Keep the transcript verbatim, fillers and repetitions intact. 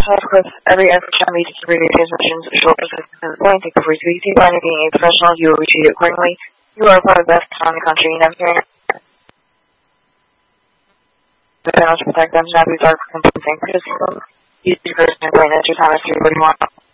of course, every effort shall meet its radio transmissions, short, persistent, point, take over three, two, one, being a professional, you will be treated accordingly. You are part of the best time in the country, and I'm here to protect them, not be dark, and think, use your person, and point, enter time as three, forty-one.